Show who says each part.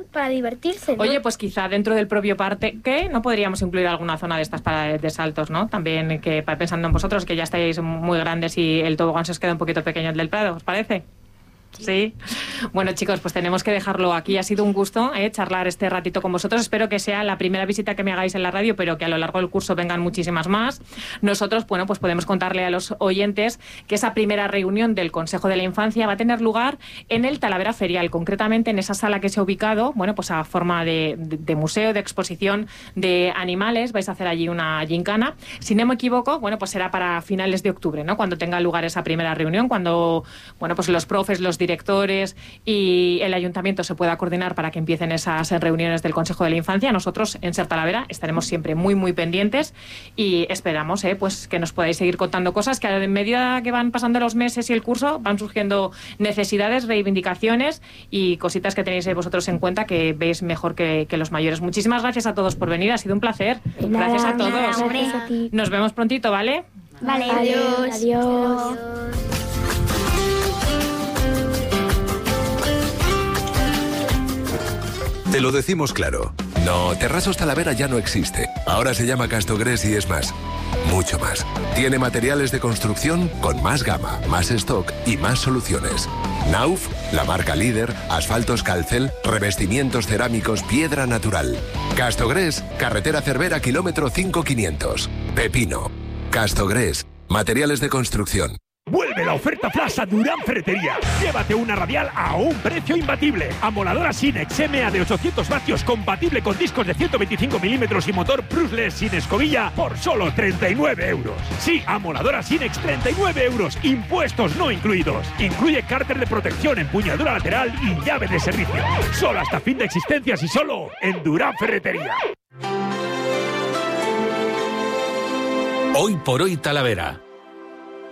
Speaker 1: para divertirse, ¿no?
Speaker 2: Oye, pues quizá dentro del propio parque no podríamos incluir alguna zona de estas de saltos, ¿no? También que pensando en vosotros, que ya estáis muy grandes y el tobogán se os queda un poquito pequeño el del Prado, ¿os parece? Sí. Bueno, chicos, pues tenemos que dejarlo aquí. Ha sido un gusto charlar este ratito con vosotros. Espero que sea la primera visita que me hagáis en la radio, pero que a lo largo del curso vengan muchísimas más. Nosotros, bueno, pues podemos contarle a los oyentes que esa primera reunión del Consejo de la Infancia va a tener lugar en el Talavera Ferial, concretamente en esa sala que se ha ubicado, bueno, pues a forma de museo, de exposición de animales. Vais a hacer allí una gincana. Si no me equivoco, bueno, pues será para finales de octubre, ¿no? Cuando tenga lugar esa primera reunión, cuando, bueno, pues los profes, los directores y el ayuntamiento se pueda coordinar para que empiecen esas reuniones del Consejo de la Infancia. Nosotros en Ser Talavera estaremos siempre muy, muy pendientes y esperamos pues que nos podáis seguir contando cosas que a medida que van pasando los meses y el curso van surgiendo necesidades, reivindicaciones y cositas que tenéis vosotros en cuenta que veis mejor que los mayores. Muchísimas gracias a todos por venir, ha sido un placer. Gracias a todos.
Speaker 1: Gracias a ti.
Speaker 2: Nos vemos prontito, ¿vale?
Speaker 1: Vale, adiós.
Speaker 3: Adiós.
Speaker 4: Te lo decimos claro. No, Terrazos Talavera ya no existe. Ahora se llama Castogres y es más. Mucho más. Tiene materiales de construcción con más gama, más stock y más soluciones. Nauf, la marca líder, asfaltos Calcel, revestimientos cerámicos, piedra natural. Castogres, carretera Cervera, kilómetro 5500. Pepino. Castogres, materiales de construcción.
Speaker 5: Vuelve la oferta flash a Durán Ferretería. Llévate una radial a un precio imbatible. Amoladora Sinex MA de 800 vatios compatible con discos de 125 milímetros y motor brushless sin escobilla por solo 39 euros. Sí, amoladora Sinex, 39 euros. Impuestos no incluidos. Incluye cárter de protección, empuñadura lateral y llave de servicio. Solo hasta fin de existencias y solo en Durán Ferretería.
Speaker 6: Hoy por hoy Talavera.